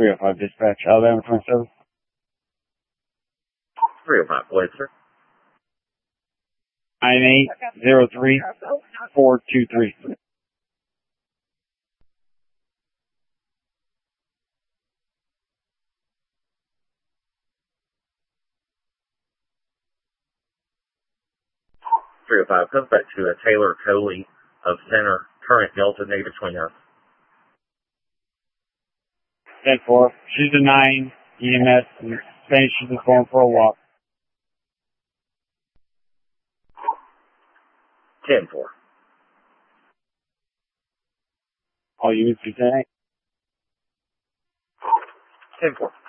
305 dispatch, Alabama 27. 305, go ahead, sir. 9803423. Comes back to a Taylor Coley of Center, current Delta, negative 29. 10-4. She's a 9 EMS and Spanish. She's just going for a walk. 10-4. All units be 10-8. 10-4.